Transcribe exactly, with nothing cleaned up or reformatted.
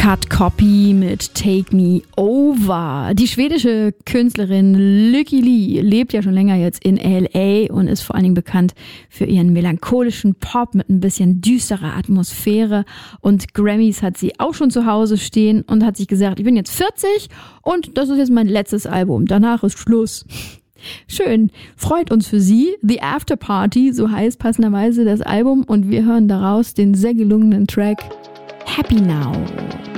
Cut Copy mit Take Me Over. Die schwedische Künstlerin Lykke Li lebt ja schon länger jetzt in L A und ist vor allen Dingen bekannt für ihren melancholischen Pop mit ein bisschen düsterer Atmosphäre. Und Grammys hat sie auch schon zu Hause stehen und hat sich gesagt, ich bin jetzt vierzig und das ist jetzt mein letztes Album. Danach ist Schluss. Schön, freut uns für sie. The After Party, so heißt passenderweise das Album, und wir hören daraus den sehr gelungenen Track Happy Now.